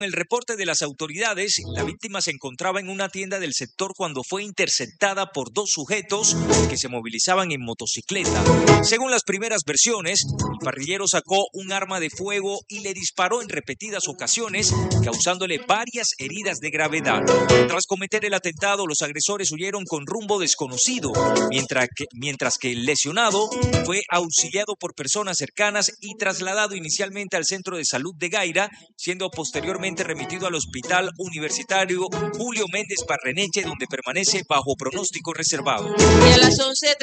El reporte de las autoridades, la víctima se encontraba en una tienda del sector cuando fue interceptada por dos sujetos que se movilizaban en motocicleta. Según las primeras versiones, el parrillero sacó un arma de fuego y le disparó en repetidas ocasiones, causándole varias heridas de gravedad. Tras cometer el atentado, los agresores huyeron con rumbo desconocido, mientras que el lesionado fue auxiliado por personas cercanas y trasladado inicialmente al centro de salud de Gaira, siendo posteriormente remitido al Hospital Universitario Julio Méndez Barreneche, donde permanece bajo pronóstico reservado. Y a las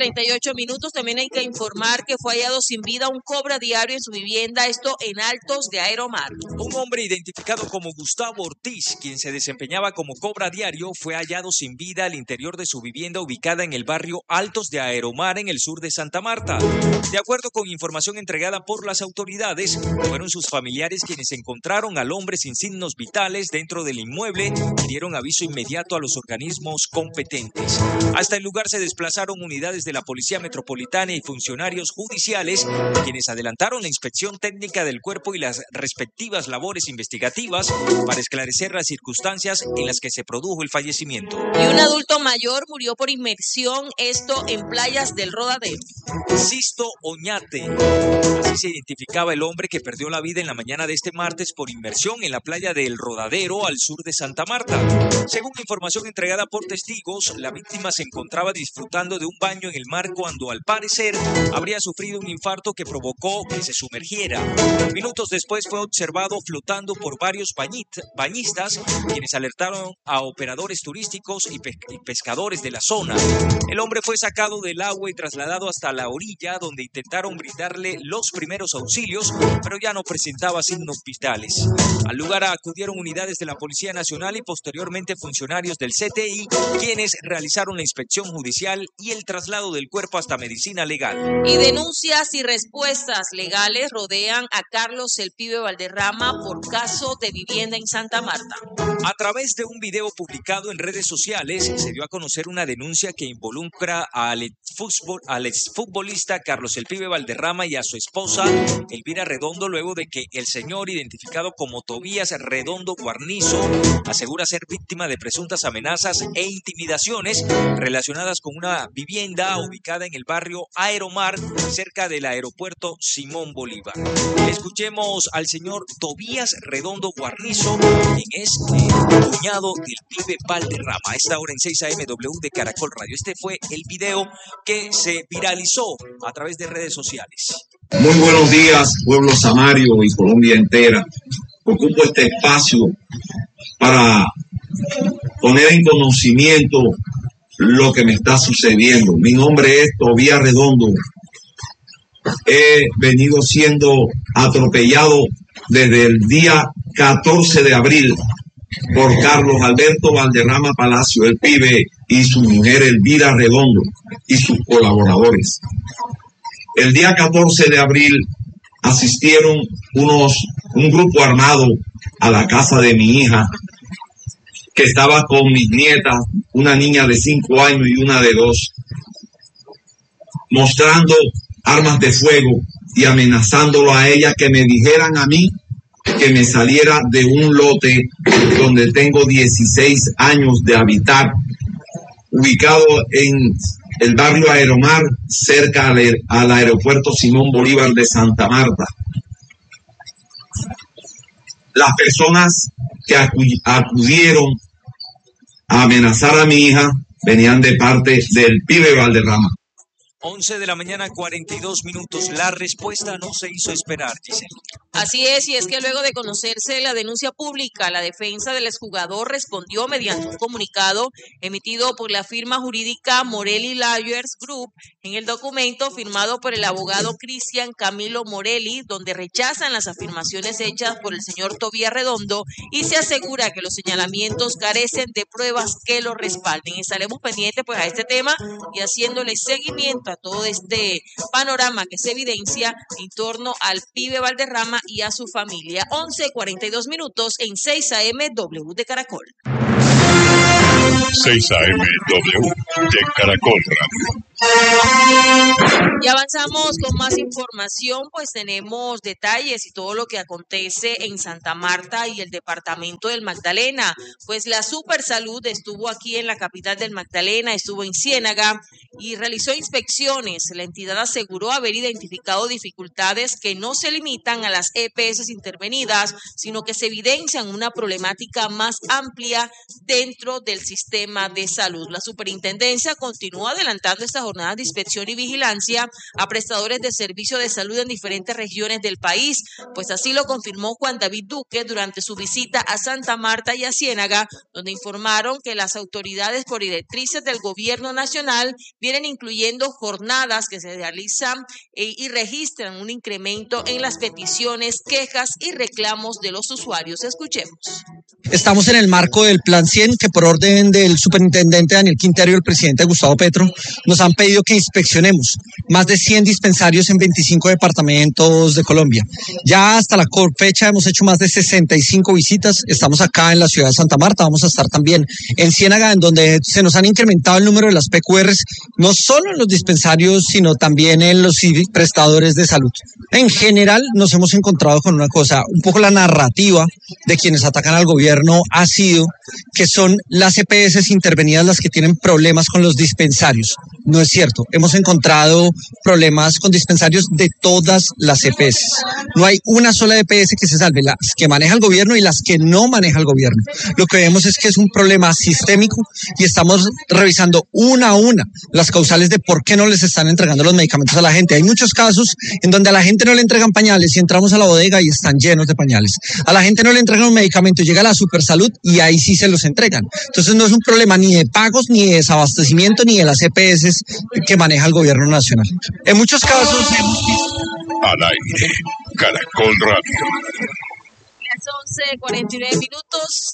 11:38 también hay que informar que fue hallado sin vida un cobra diario en su vivienda, esto en Altos de Aeromar. Un hombre identificado como Gustavo Ortiz, quien se desempeñaba como cobra diario, fue hallado sin vida al interior de su vivienda ubicada en el barrio Altos de Aeromar, en el sur de Santa Marta. De acuerdo con información entregada por las autoridades, fueron sus familiares quienes encontraron al hombre sin signos vitales dentro del inmueble y dieron aviso inmediato a los organismos competentes. Hasta el lugar se desplazaron unidades de la Policía Metropolitana y funcionarios judiciales, quienes adelantaron la inspección técnica del cuerpo y las respectivas labores investigativas para esclarecer las circunstancias en las que se produjo el fallecimiento. Y un adulto mayor murió por inmersión, esto en playas del Rodadero. Sisto Oñate, así se identificaba el hombre que perdió la vida en la mañana de este martes por inmersión en la playa del Rodadero, al sur de Santa Marta. Según información entregada por testigos, la víctima se encontraba disfrutando de un baño en el mar cuando, al parecer, habría sufrido un infarto que provocó que se sumergiera. Minutos después fue observado flotando por varios bañistas, quienes alertaron a operadores turísticos y pescadores de la zona. El hombre fue sacado del agua y trasladado hasta la orilla, donde intentaron brindarle los primeros auxilios, pero ya no presentaba signos vitales. Al lugar acudieron unidades de la Policía Nacional y posteriormente funcionarios del CTI, quienes realizaron la inspección judicial y el traslado del cuerpo hasta medicina legal. Y denuncias y respuestas legales rodean a Carlos el Pibe Valderrama por caso de vivienda en Santa Marta. A través de un video publicado en redes sociales, se dio a conocer una denuncia que involucra al exfutbolista Carlos el Pibe Valderrama y a su esposa Elvira Redondo, luego de que el señor, identificado como Tobías Redondo Guarnizo, asegura ser víctima de presuntas amenazas e intimidaciones relacionadas con una vivienda ubicada en el barrio Aeromar, cerca del aeropuerto Simón Bolívar. Escuchemos al señor Tobías Redondo Guarnizo, quien es cuñado del Pibe Valderrama. A esta hora en 6 AM de Caracol Radio. Este fue el video que se viralizó a través de redes sociales. Muy buenos días, pueblo samario y Colombia entera. Ocupo este espacio para poner en conocimiento lo que me está sucediendo. Mi nombre es Tobías Redondo. He venido siendo atropellado desde el día 14 de abril por Carlos Alberto Valderrama Palacio, el Pibe, y su mujer Elvira Redondo y sus colaboradores. El día 14 de abril asistieron un grupo armado a la casa de mi hija, que estaba con mis nietas, una niña de 5 años y una de 2, mostrando armas de fuego y amenazándolo a ella que me dijeran a mí que me saliera de un lote donde tengo 16 años de habitar, ubicado en el barrio Aeromar, cerca al aeropuerto Simón Bolívar de Santa Marta. Las personas que acudieron a amenazar a mi hija venían de parte del Pibe Valderrama. 11 de la mañana, 42 minutos. La respuesta no se hizo esperar, Giselle. Así es, y es que luego de conocerse la denuncia pública, la defensa del exjugador respondió mediante un comunicado emitido por la firma jurídica Morelli Lawyers Group. En el documento firmado por el abogado Cristian Camilo Morelli, donde rechazan las afirmaciones hechas por el señor Tobías Redondo y se asegura que los señalamientos carecen de pruebas que lo respalden. Estaremos pendientes pues a este tema y haciéndole seguimiento a todo este panorama que se evidencia en torno al Pibe Valderrama y a su familia. 11:42 en 6 AM W de Caracol. 6 AM W de Caracol Radio. Y avanzamos con más información, pues tenemos detalles y todo lo que acontece en Santa Marta y el departamento del Magdalena. Pues la Supersalud estuvo aquí en la capital del Magdalena, estuvo en Ciénaga y realizó inspecciones. La entidad aseguró haber identificado dificultades que no se limitan a las EPS intervenidas, sino que se evidencian una problemática más amplia dentro del sistema de salud. La superintendencia continúa adelantando esta jornada de inspección y vigilancia a prestadores de servicio de salud en diferentes regiones del país, pues así lo confirmó Juan David Duque durante su visita a Santa Marta y a Ciénaga, donde informaron que las autoridades por directrices del gobierno nacional vienen incluyendo jornadas que se realizan y registran un incremento en las peticiones, quejas y reclamos de los usuarios. Escuchemos. Estamos en el marco del Plan 100 que por orden del superintendente Daniel Quintero y el presidente Gustavo Petro nos han pedido que inspeccionemos más de 100 dispensarios en 25 departamentos de Colombia. Ya hasta la fecha hemos hecho más de 65 visitas. Estamos acá en la ciudad de Santa Marta, vamos a estar también en Ciénaga, en donde se nos han incrementado el número de las PQRs, no solo en los dispensarios, sino también en los prestadores de salud. En general nos hemos encontrado con una cosa, un poco la narrativa de quienes atacan al gobierno ha sido que son las EPS intervenidas las que tienen problemas con los dispensarios. No es cierto, hemos encontrado problemas con dispensarios de todas las EPS. No hay una sola EPS que se salve, las que maneja el gobierno y las que no maneja el gobierno. Lo que vemos es que es un problema sistémico y estamos revisando una a una las causales de por qué no les están entregando los medicamentos a la gente. Hay muchos casos en donde a la gente no le entregan pañales y entramos a la bodega y están llenos de pañales. A la gente no le entregan un medicamento, llega a la Supersalud y ahí sí se los entregan. Entonces no es un problema ni de pagos, ni de desabastecimiento, ni de las EPS que maneja el gobierno nacional. En muchos casos hemos visto... Al aire, Caracol Radio. Las 11:49 minutos,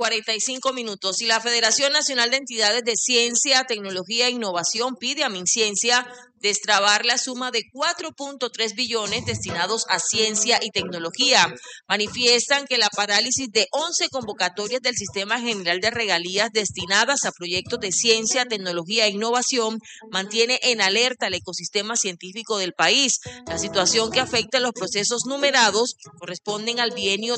45 minutos. Y la Federación Nacional de Entidades de Ciencia, Tecnología e Innovación pide a MinCiencia destrabar la suma de 4.3 billones destinados a ciencia y tecnología. Manifiestan que la parálisis de 11 convocatorias del Sistema General de Regalías destinadas a proyectos de ciencia, tecnología e innovación mantiene en alerta el ecosistema científico del país. La situación que afecta a los procesos numerados corresponden al bienio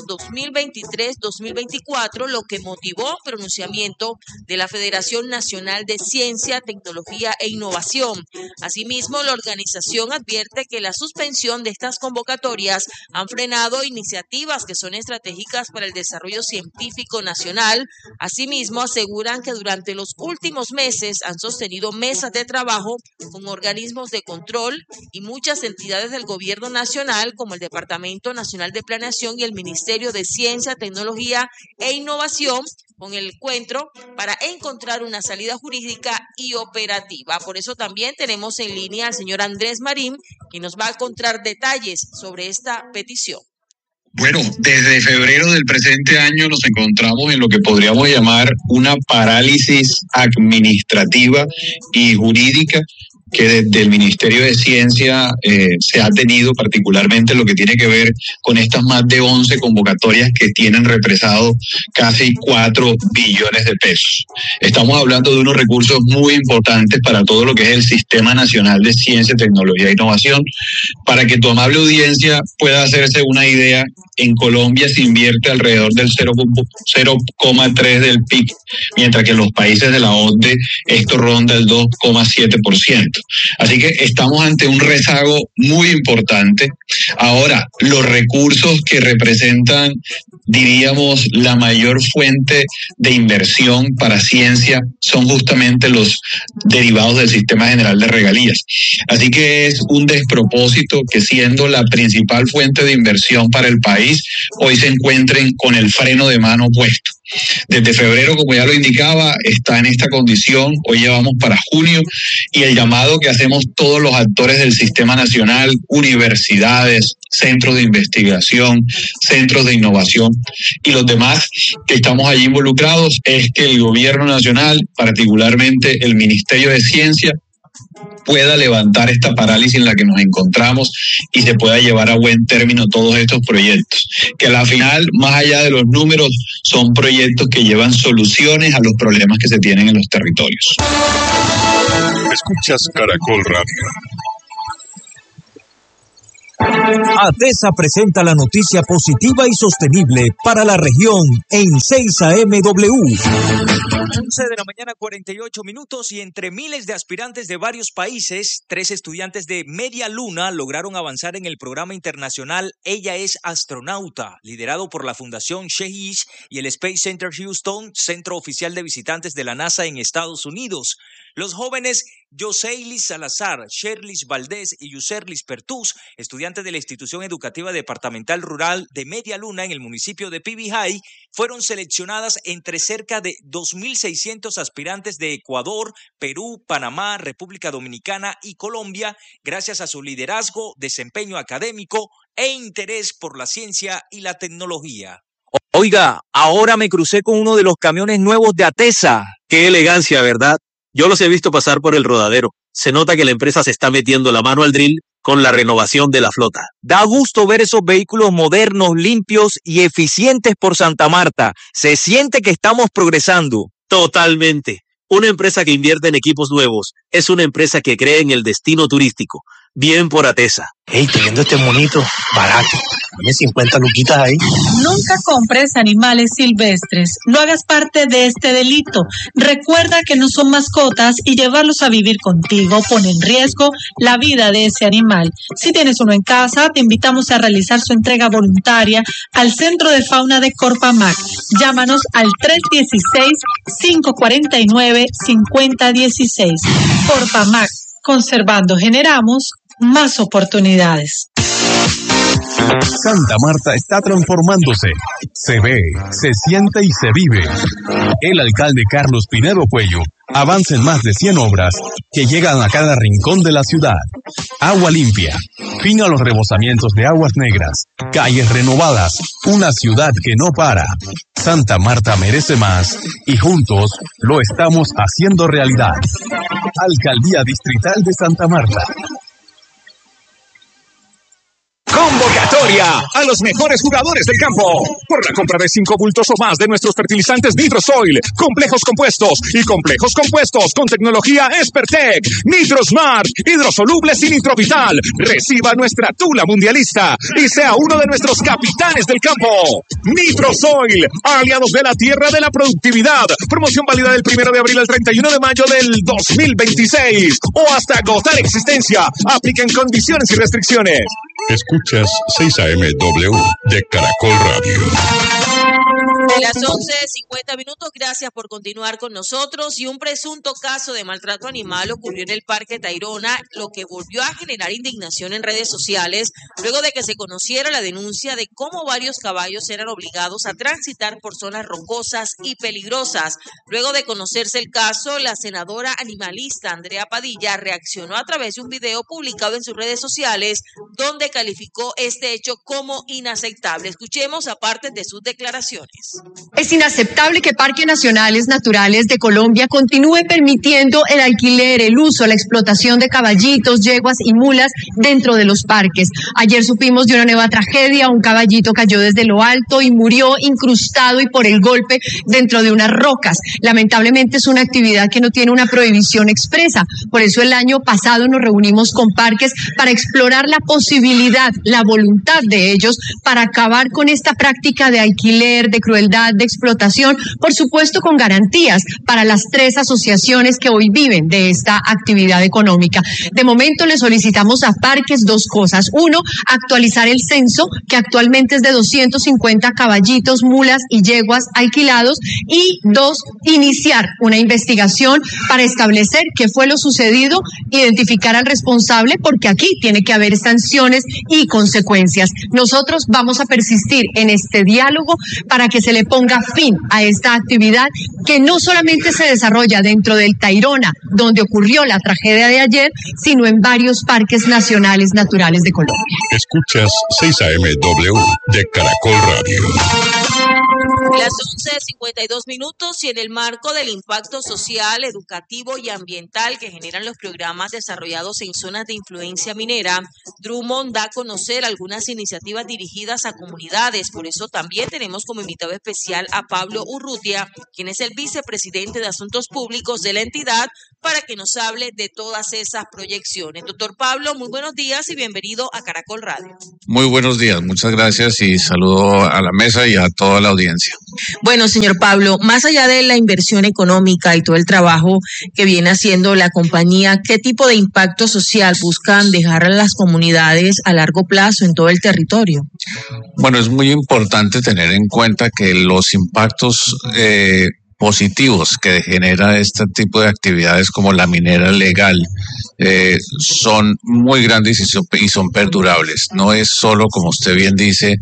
2023-2024, lo que motivó un pronunciamiento de la Federación Nacional de Ciencia, Tecnología e Innovación. Asimismo, la organización advierte que la suspensión de estas convocatorias han frenado iniciativas que son estratégicas para el desarrollo científico nacional. Asimismo, aseguran que durante los últimos meses han sostenido mesas de trabajo con organismos de control y muchas entidades del gobierno nacional, como el Departamento Nacional de Planeación y el Ministerio de Ciencia, Tecnología e Innovación, con el encuentro para encontrar una salida jurídica y operativa. Por eso también tenemos en línea al señor Andrés Marín, quien nos va a contar detalles sobre esta petición. Bueno, desde febrero del presente año nos encontramos en lo que podríamos llamar una parálisis administrativa y jurídica que desde el Ministerio de Ciencia se ha tenido, particularmente lo que tiene que ver con estas más de 11 convocatorias que tienen represado casi 4 billones de pesos. Estamos hablando de unos recursos muy importantes para todo lo que es el Sistema Nacional de Ciencia, Tecnología e Innovación. Para que tu amable audiencia pueda hacerse una idea, en Colombia se invierte alrededor del 0,3 del PIB, mientras que en los países de la OCDE esto ronda el 2,7%. Así que estamos ante un rezago muy importante. Ahora, los recursos que representan, diríamos, la mayor fuente de inversión para ciencia son justamente los derivados del Sistema General de Regalías. Así que es un despropósito que, siendo la principal fuente de inversión para el país, hoy se encuentren con el freno de mano puesto. Desde febrero, como ya lo indicaba, está en esta condición. Hoy llevamos para junio y el llamado que hacemos todos los actores del sistema nacional, universidades, centros de investigación, centros de innovación y los demás que estamos allí involucrados, es que el gobierno nacional, particularmente el Ministerio de Ciencia, pueda levantar esta parálisis en la que nos encontramos y se pueda llevar a buen término todos estos proyectos, que al final, más allá de los números, son proyectos que llevan soluciones a los problemas que se tienen en los territorios. Escuchas Caracol Radio. ATESA presenta la noticia positiva y sostenible para la región en 6AMW. 11 de la mañana, 48 minutos, y entre miles de aspirantes de varios países, 3 estudiantes de Media Luna lograron avanzar en el programa internacional Ella es Astronauta, liderado por la Fundación Shehish y el Space Center Houston, centro oficial de visitantes de la NASA en Estados Unidos. Los jóvenes Joseilis Salazar, Sherlis Valdés y Yuserlis Pertús, estudiantes de la Institución Educativa Departamental Rural de Media Luna en el municipio de Pibijay, fueron seleccionadas entre cerca de 2.600 aspirantes de Ecuador, Perú, Panamá, República Dominicana y Colombia, gracias a su liderazgo, desempeño académico e interés por la ciencia y la tecnología. Oiga, ahora me crucé con uno de los camiones nuevos de ATESA. Qué elegancia, ¿verdad? Yo los he visto pasar por el rodadero. Se nota que la empresa se está metiendo la mano al drill con la renovación de la flota. Da gusto ver esos vehículos modernos, limpios y eficientes por Santa Marta. Se siente que estamos progresando. Totalmente. Una empresa que invierte en equipos nuevos es una empresa que cree en el destino turístico. Bien por ATESA. Hey, te vendo este monito barato. Dame 50 luquitas ahí. Nunca compres animales silvestres. No hagas parte de este delito. Recuerda que no son mascotas y llevarlos a vivir contigo pone en riesgo la vida de ese animal. Si tienes uno en casa, te invitamos a realizar su entrega voluntaria al Centro de Fauna de Corpamac. Llámanos al 316-549-5016. Corpamac. Conservando generamos más oportunidades. Santa Marta está transformándose. Se ve, se siente y se vive. El alcalde Carlos Pinedo Cuello avanza en más de 100 obras que llegan a cada rincón de la ciudad. Agua limpia, fin a los rebosamientos de aguas negras, calles renovadas, una ciudad que no para. Santa Marta merece más y juntos lo estamos haciendo realidad. Alcaldía Distrital de Santa Marta. Convocatoria a los mejores jugadores del campo. Por la compra de 5 bultos o más de nuestros fertilizantes Nitrosoil, complejos compuestos y complejos compuestos con tecnología Espertec, Nitrosmart, hidrosolubles y Nitrovital. Reciba nuestra tula mundialista y sea uno de nuestros capitanes del campo. Nitrosoil, aliados de la tierra de la productividad. Promoción válida del 1 de abril al 31 de mayo del 2026 o hasta agotar existencia. Aplican condiciones y restricciones. Escuchas 6AMW de Caracol Radio. De las 11:50 minutos, gracias por continuar con nosotros. Y un presunto caso de maltrato animal ocurrió en el Parque Tayrona, lo que volvió a generar indignación en redes sociales, luego de que se conociera la denuncia de cómo varios caballos eran obligados a transitar por zonas rocosas y peligrosas. Luego de conocerse el caso, la senadora animalista Andrea Padilla reaccionó a través de un video publicado en sus redes sociales, donde calificó este hecho como inaceptable. Escuchemos a parte de sus declaraciones. Es inaceptable que Parques Nacionales Naturales de Colombia continúe permitiendo el alquiler, el uso, la explotación de caballitos, yeguas y mulas dentro de los parques. Ayer supimos de una nueva tragedia, un caballito cayó desde lo alto y murió incrustado y por el golpe dentro de unas rocas. Lamentablemente es una actividad que no tiene una prohibición expresa. Por eso el año pasado nos reunimos con parques para explorar la posibilidad, la voluntad de ellos para acabar con esta práctica de alquiler, de crueldad, de explotación, por supuesto con garantías para las 3 asociaciones que hoy viven de esta actividad económica. De momento le solicitamos a Parques 2 cosas. 1, actualizar el censo, que actualmente es de 250 caballitos, mulas y yeguas alquilados. Y 2, iniciar una investigación para establecer qué fue lo sucedido, identificar al responsable, porque aquí tiene que haber sanciones y consecuencias. Nosotros vamos a persistir en este diálogo para que se le ponga fin a esta actividad que no solamente se desarrolla dentro del Tayrona, donde ocurrió la tragedia de ayer, sino en varios parques nacionales naturales de Colombia. Escuchas 6AMW de Caracol Radio. Las 11:52 y en el marco del impacto social, educativo y ambiental que generan los programas desarrollados en zonas de influencia minera, Drummond da a conocer algunas iniciativas dirigidas a comunidades. Por eso también tenemos como invitado especial a Pablo Urrutia, quien es el vicepresidente de Asuntos Públicos de la entidad, para que nos hable de todas esas proyecciones. Doctor Pablo, muy buenos días y bienvenido a Caracol Radio. Muy buenos días, muchas gracias y saludo a la mesa y a toda la audiencia. Bueno, señor Pablo, más allá de la inversión económica y todo el trabajo que viene haciendo la compañía, ¿qué tipo de impacto social buscan dejar a las comunidades a largo plazo en todo el territorio? Bueno, es muy importante tener en cuenta que los impactos positivos que genera este tipo de actividades como la minera legal son muy grandes y son perdurables. No es solo, como usted bien dice,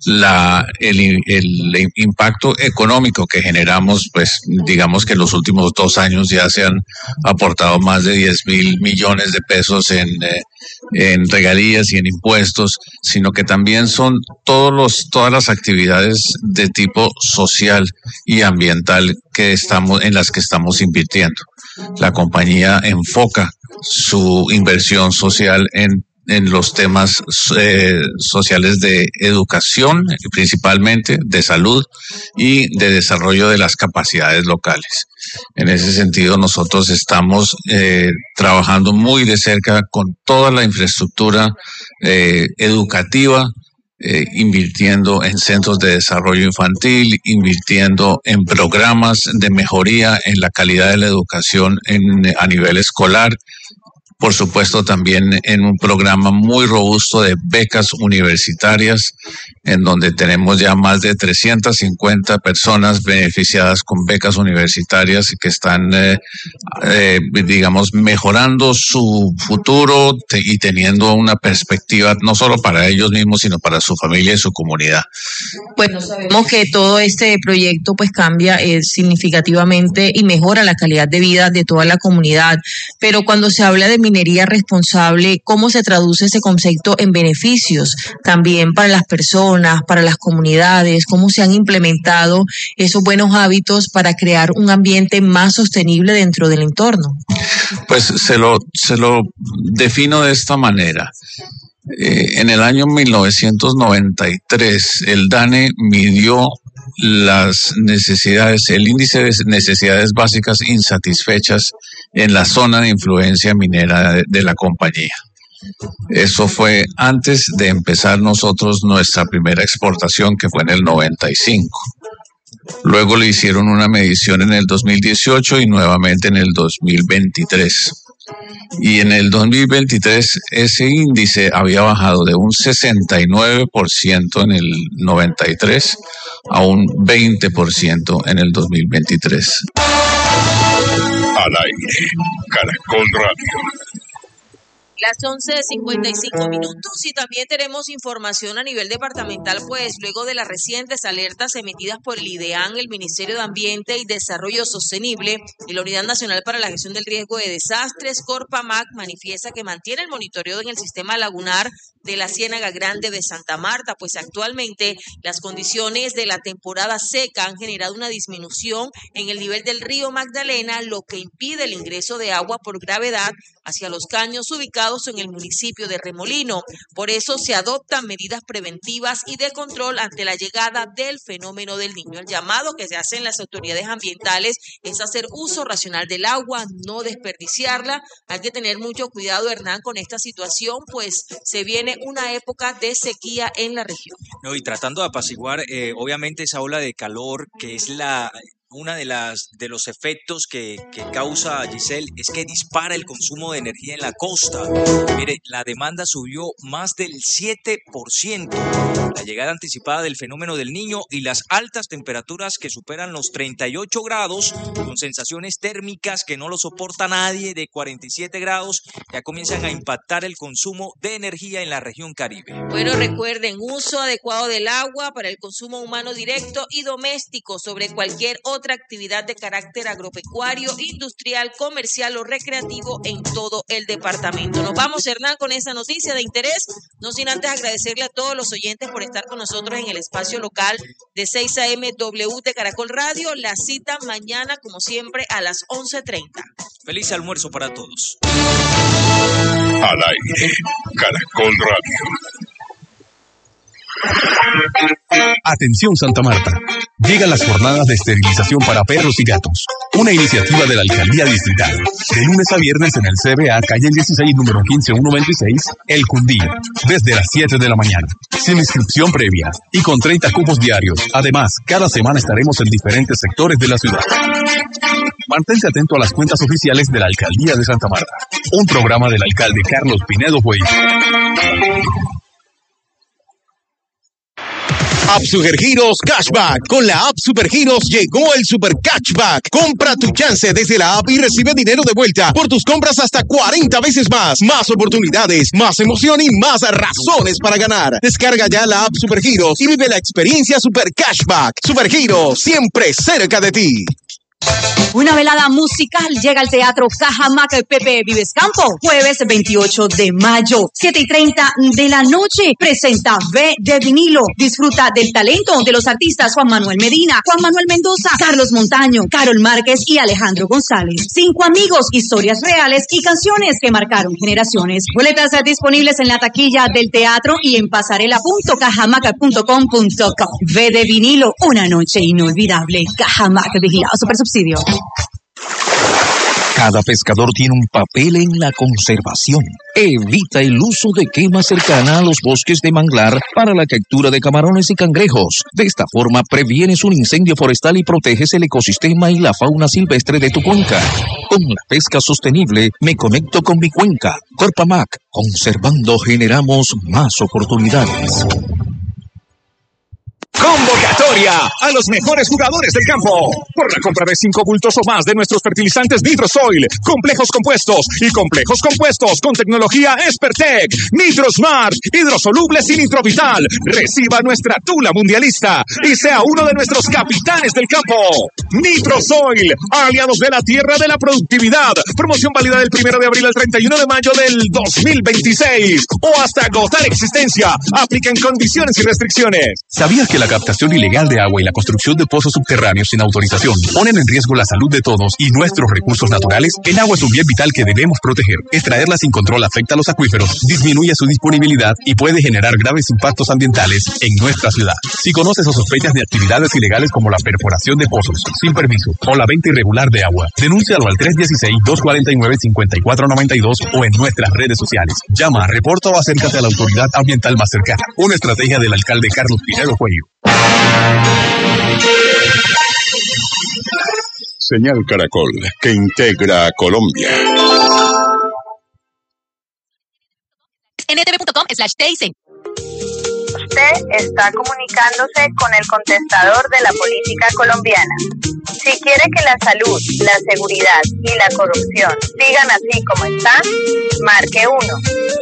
el impacto económico que generamos, pues digamos que en los últimos 2 años ya se han aportado más de 10.000 millones de pesos en regalías y en impuestos, sino que también son todas las actividades de tipo social y ambiental en las que estamos invirtiendo. La compañía enfoca su inversión social en los temas sociales de educación, principalmente de salud y de desarrollo de las capacidades locales. En ese sentido, nosotros estamos trabajando muy de cerca con toda la infraestructura educativa, invirtiendo en centros de desarrollo infantil, invirtiendo en programas de mejoría en la calidad de la educación a nivel escolar. Por supuesto, también en un programa muy robusto de becas universitarias, en donde tenemos ya más de 350 personas beneficiadas con becas universitarias que están, digamos, mejorando su futuro y teniendo una perspectiva no solo para ellos mismos, sino para su familia y su comunidad. Bueno, sabemos que todo este proyecto pues cambia significativamente y mejora la calidad de vida de toda la comunidad, pero cuando se habla de minería responsable, ¿cómo se traduce ese concepto en beneficios también para las personas, para las comunidades? ¿Cómo se han implementado esos buenos hábitos para crear un ambiente más sostenible dentro del entorno? Pues se lo defino de esta manera. En el año 1993, el DANE midió las necesidades, el índice de necesidades básicas insatisfechas en la zona de influencia minera de la compañía. Eso fue antes de empezar nosotros nuestra primera exportación, que fue en el 95. Luego le hicieron una medición en el 2018 y nuevamente en el 2023. Y en el 2023 ese índice había bajado de un 69% en el 93 a un 20% en el 2023. Al aire, Caracol Radio. Las 11:55 y también tenemos información a nivel departamental, pues luego de las recientes alertas emitidas por el IDEAN, el Ministerio de Ambiente y Desarrollo Sostenible y la Unidad Nacional para la Gestión del Riesgo de Desastres, Corpamac, manifiesta que mantiene el monitoreo en el sistema lagunar de la Ciénaga Grande de Santa Marta, pues actualmente las condiciones de la temporada seca han generado una disminución en el nivel del río Magdalena, lo que impide el ingreso de agua por gravedad hacia los caños ubicados en el municipio de Remolino. Por eso se adoptan medidas preventivas y de control ante la llegada del fenómeno del Niño. El llamado que se hacen las autoridades ambientales es hacer uso racional del agua, no desperdiciarla. Hay que tener mucho cuidado, Hernán, con esta situación, pues se viene una época de sequía en la región. No, y tratando de apaciguar, obviamente esa ola de calor que es una de los efectos que causa, Giselle, es que dispara el consumo de energía en la costa. Mire, la demanda subió más del 7%. La llegada anticipada del fenómeno del Niño y las altas temperaturas que superan los 38 grados, con sensaciones térmicas que no lo soporta nadie, de 47 grados, ya comienzan a impactar el consumo de energía en la región Caribe. Bueno, recuerden, uso adecuado del agua para el consumo humano directo y doméstico sobre cualquier otra otra actividad de carácter agropecuario, industrial, comercial o recreativo en todo el departamento. Nos vamos, Hernán, con esa noticia de interés, no sin antes agradecerle a todos los oyentes por estar con nosotros en el espacio local de 6 a.m. W de Caracol Radio. La cita mañana, como siempre, a las 11:30. Feliz almuerzo para todos. Al aire, Caracol Radio. Atención Santa Marta. Llegan las jornadas de esterilización para perros y gatos. Una iniciativa de la Alcaldía Distrital. De lunes a viernes en el CBA, calle 16, número 15126, El Cundí. Desde las 7 de la mañana. Sin inscripción previa. Y con 30 cupos diarios. Además, cada semana estaremos en diferentes sectores de la ciudad. Mantente atento a las cuentas oficiales de la Alcaldía de Santa Marta. Un programa del alcalde Carlos Pinedo Cuello. App Supergiros Cashback. Con la App Supergiros llegó el Super Cashback. Compra tu chance desde la app y recibe dinero de vuelta por tus compras hasta 40 veces más. Más oportunidades, más emoción y más razones para ganar. Descarga ya la App Supergiros y vive la experiencia Super Cashback. Supergiros, siempre cerca de ti. Una velada musical llega al Teatro Cajamaca Pepe Vives Campo, jueves 28 de mayo, 7:30 de la noche. Presenta V de Vinilo. Disfruta del talento de los artistas Juan Manuel Medina, Juan Manuel Mendoza, Carlos Montaño, Carol Márquez y Alejandro González. 5 amigos, historias reales y canciones que marcaron generaciones. Boletas disponibles en la taquilla del teatro y en pasarela.cajamaca.com.co. V de Vinilo, una noche inolvidable. Cajamaca, vigilado, super subsidio. Cada pescador tiene un papel en la conservación. Evita el uso de quema cercana a los bosques de manglar para la captura de camarones y cangrejos. De esta forma previenes un incendio forestal y proteges el ecosistema y la fauna silvestre de tu cuenca. Con la pesca sostenible me conecto con mi cuenca. Corpamac, conservando generamos más oportunidades. Convocatoria a los mejores jugadores del campo. Por la compra de 5 bultos o más de nuestros fertilizantes Nitrosoil, complejos compuestos y complejos compuestos con tecnología Espertec, Nitrosmart, hidrosolubles y Nitrovital, reciba nuestra tula mundialista y sea uno de nuestros capitanes del campo. Nitrosoil, aliados de la tierra de la productividad. Promoción válida del 1 de abril al 31 de mayo del 2026 o hasta agotar existencia. Aplican condiciones y restricciones. ¿Sabías que la captación ilegal de agua y la construcción de pozos subterráneos sin autorización ponen en riesgo la salud de todos y nuestros recursos naturales? El agua es un bien vital que debemos proteger. Extraerla sin control afecta a los acuíferos, disminuye su disponibilidad y puede generar graves impactos ambientales en nuestra ciudad. Si conoces o sospechas de actividades ilegales como la perforación de pozos sin permiso o la venta irregular de agua, denúncialo al 316-249-5492 o en nuestras redes sociales. Llama, reporta o acércate a la autoridad ambiental más cercana. Una estrategia del alcalde Carlos Pinedo Cuello. Señal Caracol, que integra a Colombia. ntv.com/Teisen. Usted está comunicándose con el contestador de la política colombiana. Si quiere que la salud, la seguridad y la corrupción sigan así como están, marque 1.